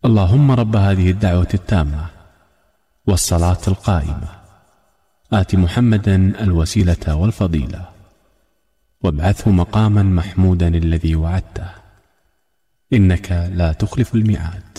اللهم رب هذه الدعوة التامة والصلاة القائمة آت محمدا الوسيلة والفضيلة وابعثه مقاما محمودا الذي وعدته إنك لا تخلف الميعاد.